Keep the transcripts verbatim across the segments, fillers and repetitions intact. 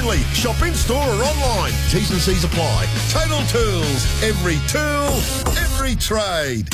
only. Shop in store or online. T's and C's apply. Total Tools. Every tool, every trade.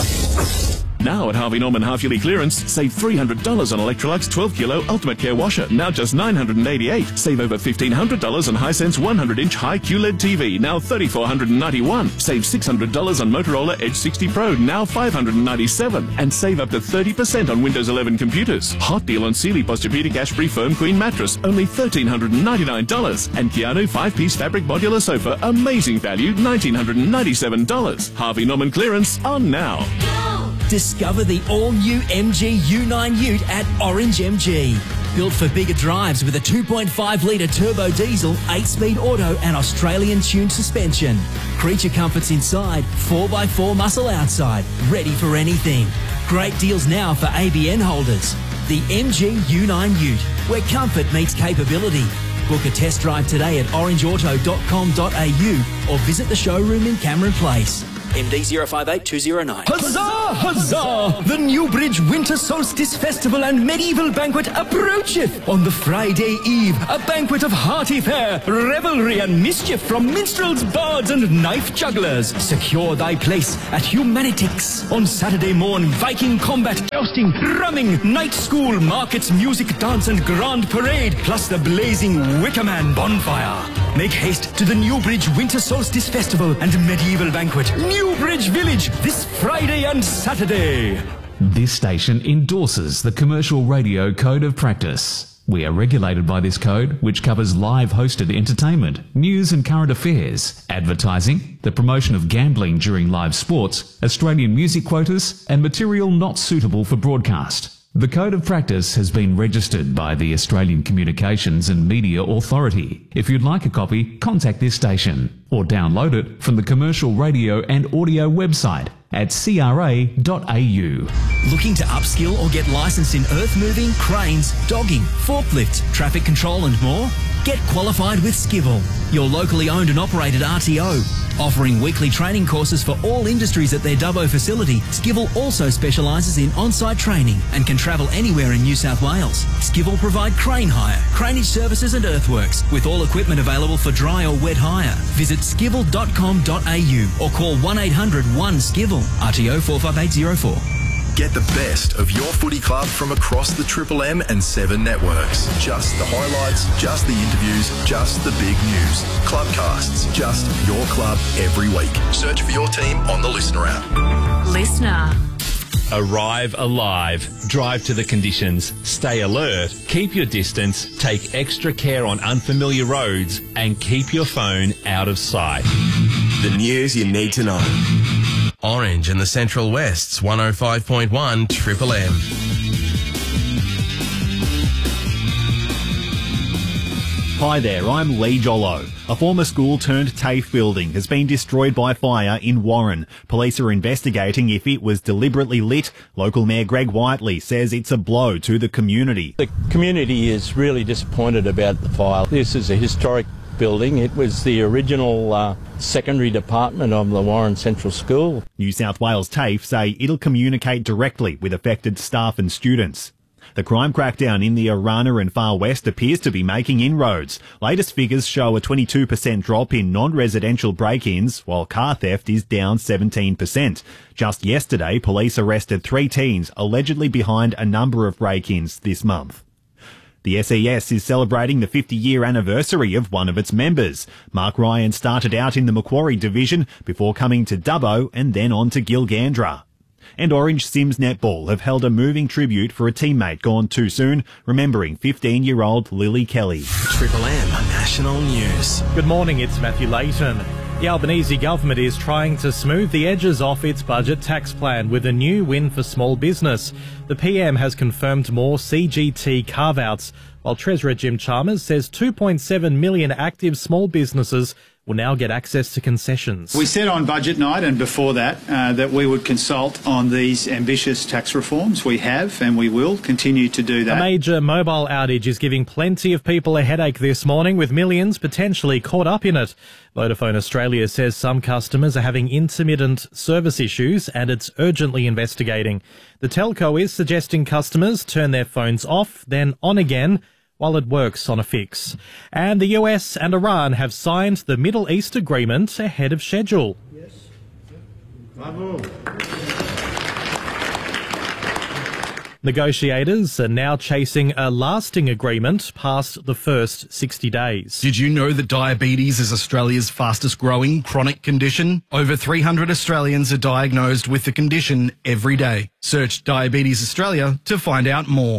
Now at Harvey Norman half-yearly clearance, save three hundred dollars on Electrolux twelve kilo Ultimate Care Washer, now just nine hundred eighty-eight dollars. Save over fifteen hundred dollars on Hisense one hundred inch high Q L E D T V, now three thousand four hundred ninety-one dollars. Save six hundred dollars on Motorola Edge sixty Pro, now five hundred ninety-seven dollars. And save up to thirty percent on Windows eleven computers. Hot deal on Sealy Posturepedic Ashbury Foam Queen Mattress, only one thousand three hundred ninety-nine dollars. And Keanu five-piece fabric modular sofa, amazing value, one thousand nine hundred ninety-seven dollars. Harvey Norman clearance on now. Discover the all-new M G U nine Ute at Orange M G. Built for bigger drives with a two point five litre turbo diesel, eight-speed auto and Australian-tuned suspension. Creature comforts inside, four by four muscle outside, ready for anything. Great deals now for A B N holders. The M G U nine Ute, where comfort meets capability. Book a test drive today at orange auto dot com dot a u or visit the showroom in Cameron Place. M D zero five eight two zero nine. Huzzah! Huzzah! The Newbridge Winter Solstice Festival and Medieval Banquet approacheth on the Friday eve. A banquet of hearty fare, revelry and mischief from minstrels, bards and knife jugglers. Secure thy place at Humanitix. On Saturday morn, Viking combat, jousting, drumming, night school, markets, music, dance and grand parade, plus the blazing Wickerman bonfire. Make haste to the Newbridge Winter Solstice Festival and Medieval Banquet, Newbridge Village, this Friday and Saturday. This station endorses the Commercial Radio Code of Practice. We are regulated by this code, which covers live hosted entertainment, news and current affairs, advertising, the promotion of gambling during live sports, Australian music quotas, and material not suitable for broadcast. The Code of Practice has been registered by the Australian Communications and Media Authority. If you'd like a copy, contact this station or download it from the Commercial Radio and Audio website at c r a dot a u. Looking to upskill or get licensed in earth moving, cranes, dogging, forklift, traffic control and more? Get qualified with Skivel, your locally owned and operated R T O. Offering weekly training courses for all industries at their Dubbo facility, Skivel also specialises in on-site training and can travel anywhere in New South Wales. Skivel provide crane hire, craneage services and earthworks, with all equipment available for dry or wet hire. Visit skivel dot com dot a u or call one eight hundred one skivel, R T O four five eight zero four. Get the best of your footy club from across the Triple M and Seven networks. Just the highlights, just the interviews, just the big news. Clubcasts, just your club every week. Search for your team on the Listener app. Listener. Arrive alive. Drive to the conditions. Stay alert. Keep your distance. Take extra care on unfamiliar roads and keep your phone out of sight. The news you need to know. Orange and the Central West's one oh five point one Triple M. Hi there, I'm Lee Jollo. A former school turned TAFE building has been destroyed by fire in Warren. Police are investigating if it was deliberately lit. Local Mayor Greg Whiteley says it's a blow to the community. The community is really disappointed about the fire. This is a historic building. It was the original uh, secondary department of the Warren Central School. New South Wales TAFE say it'll communicate directly with affected staff and students. The crime crackdown in the Arana and Far West appears to be making inroads. Latest figures show a twenty-two percent drop in non-residential break-ins, while car theft is down seventeen percent. Just yesterday, police arrested three teens allegedly behind a number of break-ins this month. The S E S is celebrating the fifty-year anniversary of one of its members. Mark Ryan started out in the Macquarie division before coming to Dubbo and then on to Gilgandra. And Orange Sims Netball have held a moving tribute for a teammate gone too soon, remembering fifteen-year-old Lily Kelly. Triple M National News. Good morning, it's Matthew Layton. The Albanese government is trying to smooth the edges off its budget tax plan with a new win for small business. The P M has confirmed more C G T carve-outs, while Treasurer Jim Chalmers says two point seven million active small businesses will now get access to concessions. We said on budget night and before that uh, that we would consult on these ambitious tax reforms. We have and we will continue to do that. A major mobile outage is giving plenty of people a headache this morning, with millions potentially caught up in it. Vodafone Australia says some customers are having intermittent service issues and it's urgently investigating. The telco is suggesting customers turn their phones off, then on again, while it works on a fix. And the U S and Iran have signed the Middle East agreement ahead of schedule. Yes. Bravo. Negotiators are now chasing a lasting agreement past the first sixty days. Did you know that diabetes is Australia's fastest growing chronic condition? Over three hundred Australians are diagnosed with the condition every day. Search Diabetes Australia to find out more.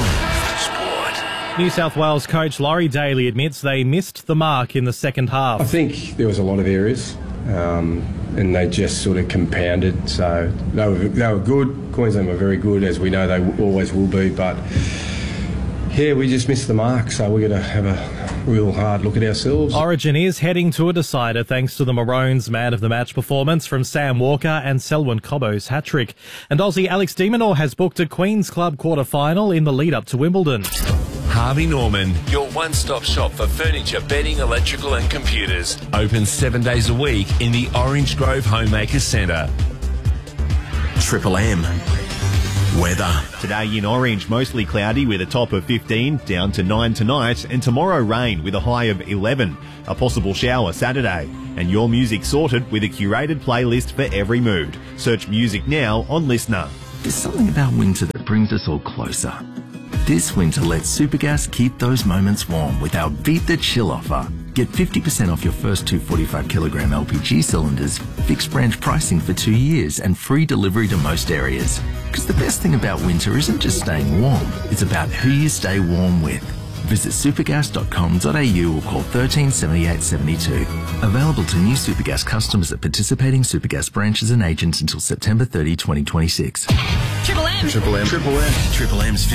New South Wales coach Laurie Daly admits they missed the mark in the second half. I think there was a lot of areas um, and they just sort of compounded. So they were, they were good. Queensland were very good, as we know they always will be, but yeah, we just missed the mark, so we're going to have a real hard look at ourselves. Origin is heading to a decider thanks to the Maroons' man of the match performance from Sam Walker and Selwyn Cobbo's hat-trick. And Aussie Alex de Minaur has booked a Queen's Club quarter-final in the lead-up to Wimbledon. Harvey Norman, your one-stop shop for furniture, bedding, electrical and computers. Open seven days a week in the Orange Grove Homemakers Centre. Triple M. Weather. Today in Orange, mostly cloudy with a top of fifteen, down to nine tonight, and tomorrow rain with a high of eleven. A possible shower Saturday. And your music sorted with a curated playlist for every mood. Search music now on Listener. There's something about winter that brings us all closer. This winter, let Supergas keep those moments warm with our Beat the Chill offer. Get fifty percent off your first two forty-five kilogram L P G cylinders, fixed branch pricing for two years, and free delivery to most areas. Because the best thing about winter isn't just staying warm, it's about who you stay warm with. Visit supergas dot com dot a u or call thirteen seventy-eight seventy-two. Available to new Supergas customers at participating Supergas branches and agents until September thirtieth, twenty twenty-six. Triple M. Triple M. Triple M. Triple M's